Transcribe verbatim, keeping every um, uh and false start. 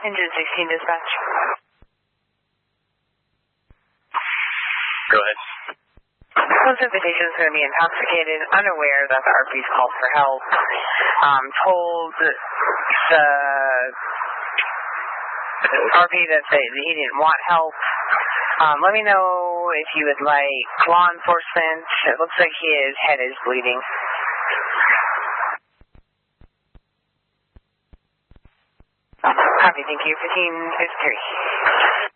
Engine sixteen dispatch. Go ahead. This invitation is going to be intoxicated, unaware that the R P's called for help. Um, told the R P that they, he didn't want help. Um, let me know if you would like law enforcement. It looks like his head is bleeding. Copy, thank you. fifteen fifty-three.